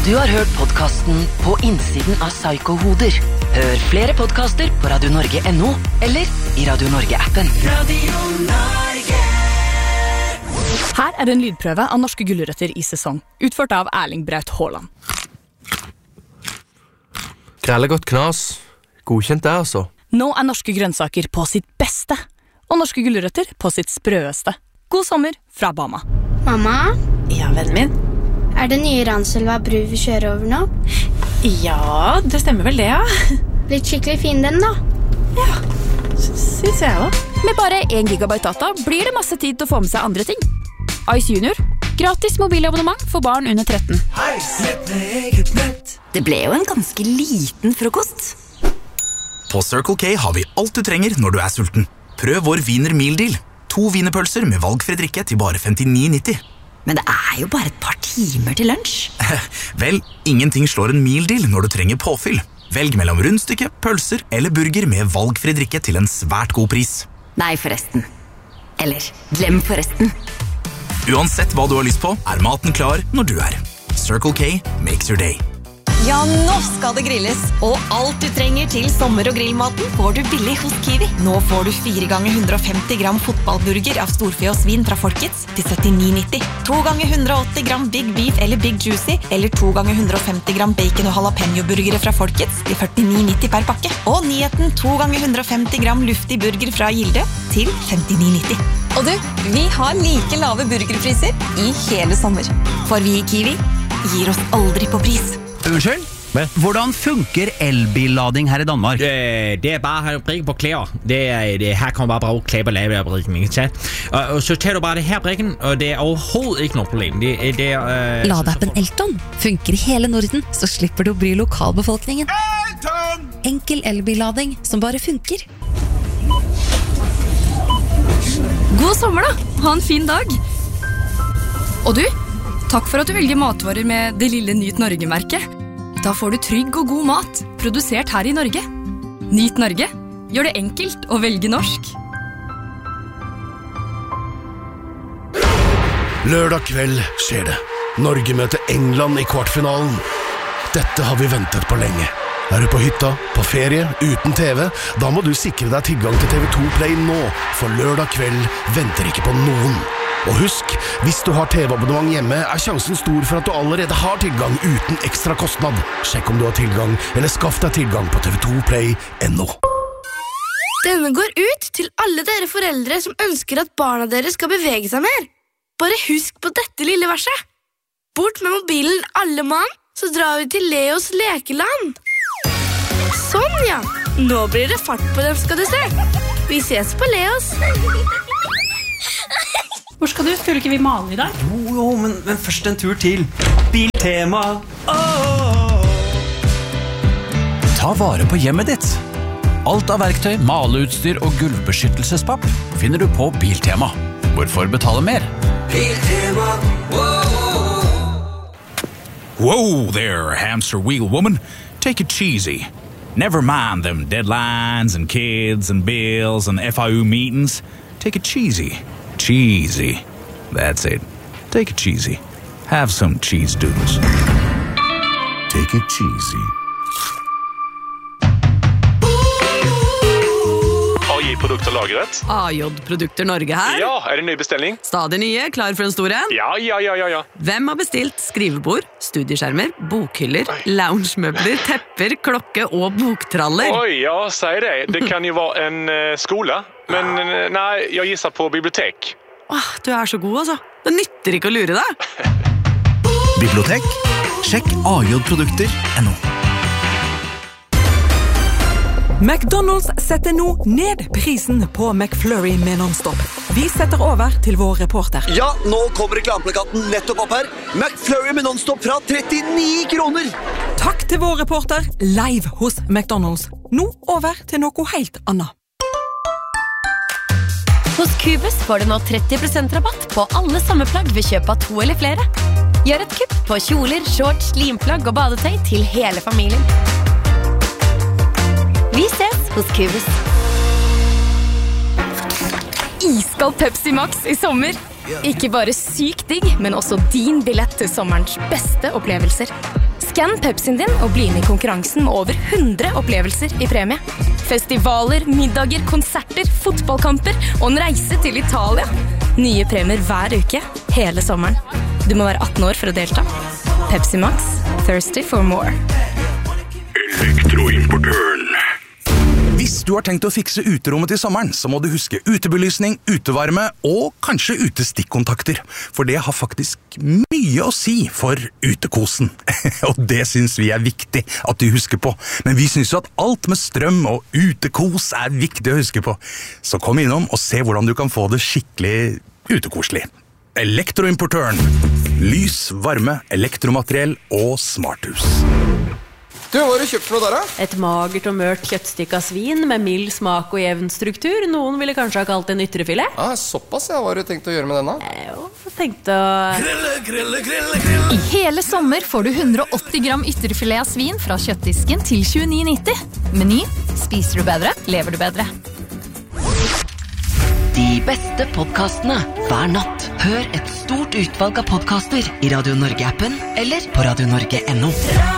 Du har hørt podcasten På innsiden av Psycho-hoder. Hør flere podcaster på radionorge.no eller i Radio Norge-appen. Radio Norge. Her en lydprøve av norske gulrøtter i sesong, utført av Erling Braut Haaland. Grellegodt knas. Godkjent det, altså. Nå norske grønnsaker på sitt beste, og norske gulrøtter på sitt sprøeste. God sommer fra Bama. Mamma? Ja, vennen min? Det nye Ranselva bru vi kjører over nå? Ja, det stemmer vel det, ja. Blitt skikkelig fin den da? Ja, synes jeg også. Med bare 1 gigabyte data blir det masse tid til å få med seg andre ting. Ice Junior, gratis mobilabonnement for barn under 13. Det ble jo en ganske liten frokost. På Circle K har vi alt du trenger når du sulten. Prøv vår Wiener Meal Deal. 2 wienerpølser med valgfri drikke til bare 59,90. Men det jo bare et par timer til lunsj. Vel, ingenting slår en meal deal når du trenger påfyll. Velg mellom rundstykke, pølser eller burger med valgfri drikke til en svært god pris. Nei, forresten. Eller, glem forresten. Uansett hva du har lyst på, maten klar når du Circle K makes your day. Ja, nå skal det grilles, og alt du trenger til sommer- og grillmaten får du billig hos Kiwi. Nå får du 4 ganger 150 gram fotballburger av storfe og svin fra Folkets til 79,90. 2 ganger 180 gram Big Beef eller Big Juicy, eller 2 ganger 150 gram bacon- og jalapeno-burgere fra Folkets til 49,90 per pakke. Og nyheten 2 ganger 150 gram luftig burger fra Gilde til 59,90. Og du, vi har like lave burgerpriser i hele sommer. For vi i Kiwi gir oss aldri på pris. Unnskyld? Hvordan funker elbillading her i Danmark? Det bare å brikke på klær. Her kan man bare bruke klær på lavebrikken, ikke sant? Og så tar du bare det her brikken, og det overhovedet ikke noe problem. Ladeappen Elton funker i hele Norden, så slipper du å bry lokalbefolkningen. Elton! Enkel elbillading som bare funker. God sommer da! Ha en fin dag! Og du, takk for at du velger matvarer med det lille Nyt Norge-merket. Da får du trygg og god mat, produsert her i Norge. Nyt Norge, gjør det enkelt å velge norsk. Lørdag kveld skjer det. Norge møter England i kvartfinalen. Dette har vi ventet på lenge. Du på hytta, på ferie, uten TV, da må du sikre deg tilgang til TV2 Play nå, for lørdag kveld venter ikke på noen. Og husk, hvis du har TV-abonnement hjemme, sjansen stor for at du allerede har tilgang uten ekstra kostnad. Sjekk om du har tilgang, eller skaff deg tilgang på tv2play.no. Denne går ut til alle dere foreldre som ønsker at barna deres skal bevege seg mer. Bare husk på dette lille verset. Bort med mobilen alle mann, så drar vi til Leos lekeland. Sånn ja, nå blir det fart på dem skal du se. Vi ses på Leos. Hvor skal du? Skulle ikke vi male i dag? Jo, men først en tur til Biltema. Ta vare på hjemmet ditt. Alt av verktøy, maleutstyr og gulvbeskyttelsespapp finner du på Biltema. Hvorfor betale mer? Biltema, Whoa there, hamster wheel woman. Take it cheesy. Never mind them deadlines and kids and bills and FIU meetings. Take it cheesy. Cheesy. That's it. Take it cheesy. Have some cheese doodles. Take it cheesy. AJ-produkter lagret. AJ-produkter Norge her. Ja, det en ny bestelling? Stadig nye, klar for en stor en? Ja. Hvem har bestilt skrivebord, studieskjermer, bokhyller, loungemøbler, tepper, klokke og boktraller? Oi, ja, sier det. Det kan jo være en skole. Men nei, jeg gisser på bibliotek. Du så god, altså. Det nytter ikke å lure deg. Bibliotek? Sjekk AJ-produkter.no. McDonald's setter nå ned prisen på McFlurry med non-stop. Vi setter over til vår reporter. Ja, nå kommer reklameplakaten nettopp opp her. McFlurry med non-stop fra 39 kroner. Takk til vår reporter, live hos McDonald's. Nå over til noe helt annet. Hos Cubus får du nå 30% rabatt på alle sommerplagg ved kjøp av 2 eller flere. Gjør et kupp på kjoler, shorts, limplagg og badetøy til hele familien. Vi ses hos Cubus. Iskald Pepsi Max i sommer. Ikke bare sykt digg, men også din billett til sommerens beste opplevelser. Skann Pepsin din og bli med I konkurransen med over 100 opplevelser I premie. Festivaler, middager, konserter, fotballkamper og en reise til Italia. Nye premier hver uke, hele sommeren. Du må være 18 år for å delta. Pepsi Max, thirsty for more. Elektroimportøren. Hvis du har tenkt å fikse uterommet til sommeren, så må du huske utebelysning, utevarme og kanskje utestikkontakter. For det har faktisk mye å si for utekosen. Og det synes vi viktig at du husker på. Men vi synes jo at alt med strøm og utekos viktig å huske på. Så kom innom og se hvordan du kan få det skikkelig utekoselig. Elektroimportøren. Lys, varme, elektromateriell og smarthus. Du, hva har du kjøpt for noe der, da? Et magert og mørt kjøttstykke av svin med mild smak og jevn struktur. Noen ville kanskje ha kalt det en ytrefilet. Såpass, ja. Hva har du tenkt å gjøre med denne? Jeg tenkte å... Grille. I hele sommer får du 180 gram ytrefilet av svin fra kjøttdisken til 29,90. Meny. Spiser du bedre, lever du bedre. De beste podcastene hver natt. Hør et stort utvalg av podcaster I Radio Norge-appen eller på radionorge.no.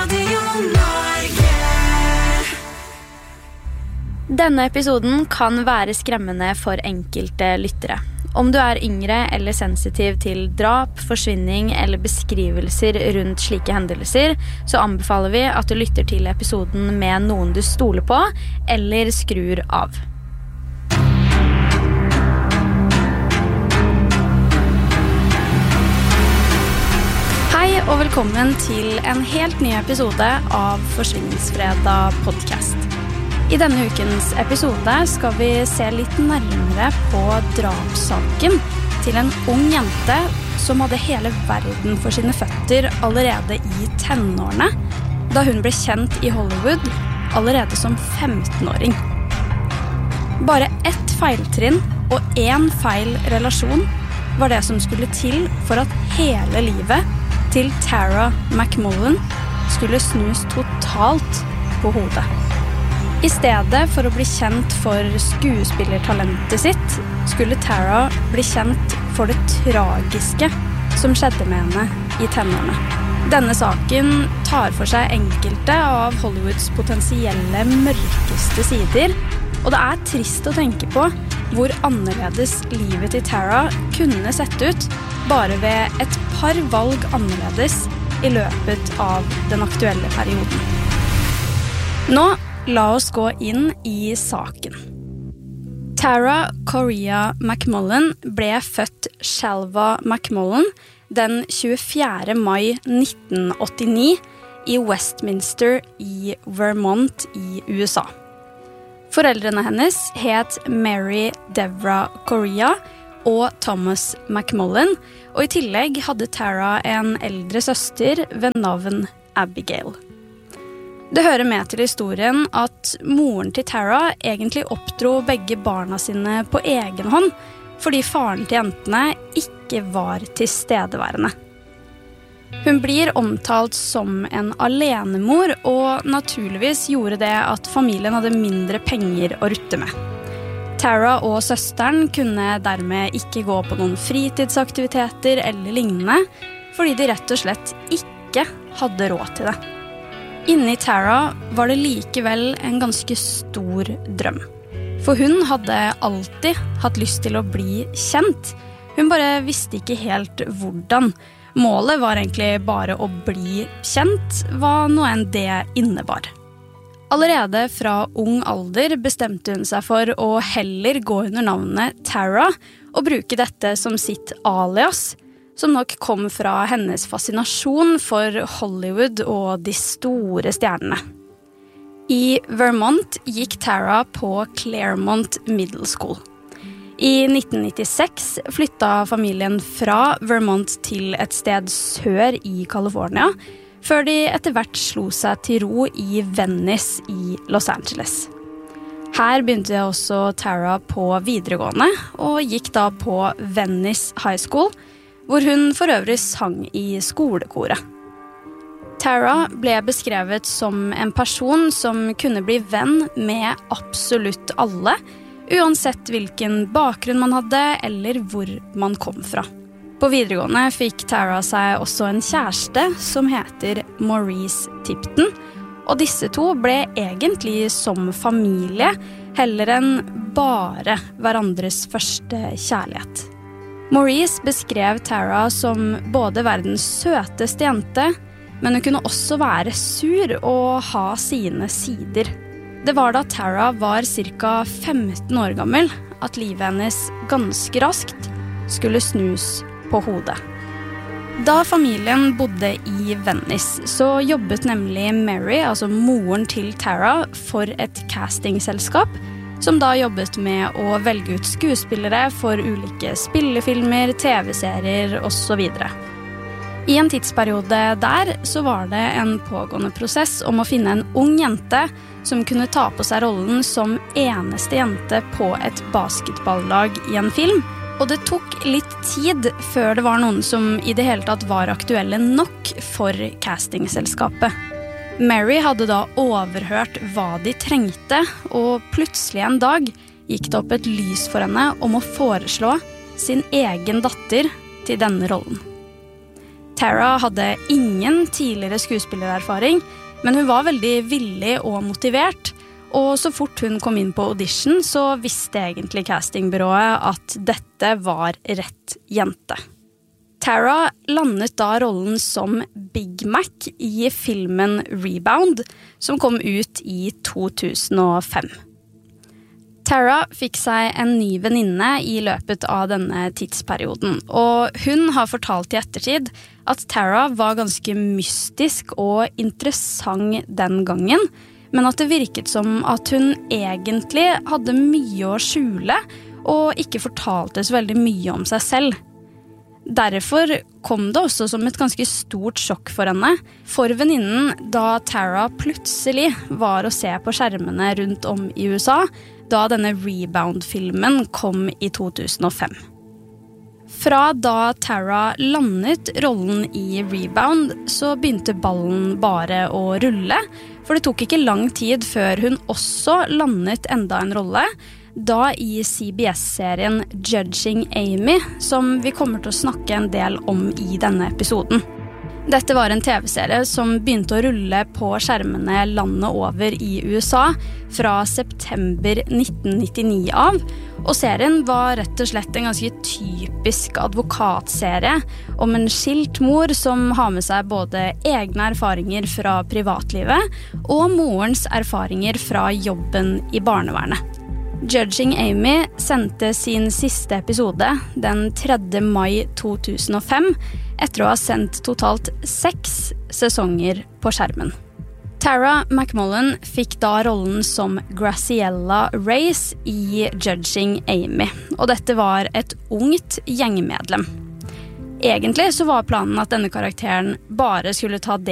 Denne episoden kan være skremmende for enkelte lyttere. Om du yngre eller sensitiv til drap, forsvinning eller beskrivelser rundt slike hendelser, så anbefaler vi at du lytter til episoden med noen du stoler på, eller skrur av. Hei og velkommen til en helt ny episode av Forsvinningsfredag podcast. I denne ukens episode skal vi se litt nærmere på drapssaken til en ung jente som hadde hele verden for sine føtter allerede I tenårene, da hun ble kjent I Hollywood allerede som 15-åring. Bare ett feiltrinn og en feil relasjon var det som skulle til for at hele livet til Tara McMullen skulle snus totalt på hodet. I stedet for å bli kjent for skuespillertalentet sitt, skulle Tara bli kjent for det tragiske som skjedde med henne I tenårene. Denne saken tar for seg enkelte av Hollywoods potensielle mørkeste sider, og det trist å tenke på hvor annerledes livet til Tara kunne sett ut bare ved et par valg annerledes I løpet av den aktuelle perioden. Nå la oss gå inn I saken. Tara Correa McMullen ble født Shalva McMullen den 24. mai 1989 I Westminster I Vermont I USA. Foreldrene hennes het Mary Devra Correa og Thomas McMullen, og I tillegg hadde Tara en eldre søster ved navn Abigail. Det hører med til historien at moren til Tara egentlig oppdro begge barna sine på egen hånd, fordi faren til jentene ikke var tilstedeværende. Hun blir omtalt som en alenemor, og naturligvis gjorde det at familien hadde mindre penger å rutte med. Tara og søsteren kunne dermed ikke gå på noen fritidsaktiviteter eller lignende, fordi de rett og slett ikke hadde råd til det. Inni Tara var det likevel en ganske stor drøm. For hun hadde alltid hatt lyst til å bli kjent. Hun bare visste ikke helt hvordan. Målet var egentlig bare å bli kjent, hva nå enn det innebar. Allerede fra ung alder bestemte hun seg for å heller gå under navnet Tara og bruke dette som sitt alias, som nok kom fra hennes fascinasjon for Hollywood og de store stjernene. I Vermont gikk Tara på Claremont Middle School. I 1996 flyttet familien fra Vermont til et sted sør I California, før de etter hvert slo seg til ro I Venice I Los Angeles. Her begynte også Tara på videregående, og gikk da på Venice High School, hvor hun for øvrig sang I skolekoret. Tara ble beskrevet som en person som kunne bli venn med absolutt alle, uansett hvilken bakgrunn man hadde eller hvor man kom fra. På videregående fikk Tara seg også en kjæreste som heter Maurice Tipton, og disse to ble egentlig som familie, heller enn bare hverandres første kjærlighet. Maurice beskrev Tara som både verdens søteste jente, men hun kunne også være sur og ha sine sider. Det var da Tara var ca. 15 år gammel at livet hennes ganske raskt skulle snus på hodet. Da familien bodde i Venice, så jobbet nemlig Mary, altså moren til Tara, for et castingselskap, som da jobbet med å velge ut skuespillere for ulike spillefilmer, TV-serier og så videre. I en tidsperiode der så var det en pågående prosess om å finne en ung jente som kunne ta på seg rollen som eneste jente på et basketballag i en film, og det tok litt tid før det var noen som i det hele tatt var aktuelle nok for castingselskapet. Mary hadde da overhørt hva de trengte, og plutselig en dag gikk det opp et lys for henne om å foreslå sin egen datter til denne rollen. Tara hadde ingen tidligere skuespillererfaring, men hun var veldig villig og motivert, og så fort hun kom inn på audition, så visste egentlig castingbyrået at dette var rett jente. Tara landet da rollen som Big Mac i filmen Rebound, som kom ut i 2005. Tara fikk seg en ny venninne i løpet av denne tidsperioden, og hun har fortalt i ettertid at Tara var ganske mystisk og interessant den gangen, men at det virket som at hun egentlig hadde mye å skjule og ikke fortalte så veldig mye om seg selv. Derfor kom det også som et ganske stort sjokk for henne, for venninnen da Tara plutselig var å se på skjermene rundt om i USA, da denne Rebound-filmen kom i 2005. Fra da Tara landet rollen i Rebound, så begynte ballen bare å rulle, for det tok ikke lang tid før hun også landet enda en rolle, da i CBS-serien Judging Amy, som vi kommer til å snakke en del om i denne episoden. Dette var en TV-serie som begynte å rulle på skjermene landet over i USA fra september 1999 av, og serien var rett og slett en ganske typisk advokatserie om en skilt mor som har med seg både egne erfaringer fra privatlivet og morens erfaringer fra jobben i barnevernet. Judging Amy sendte sin siste episode den 3. mai 2005 etter å ha sendt totalt 6 sesonger på skjermen. Tara McMullen fikk da rollen som Graciela Reyes i Judging Amy, og dette var et ungt gjengmedlem. Egentlig så var planen at denne karakteren bare skulle ta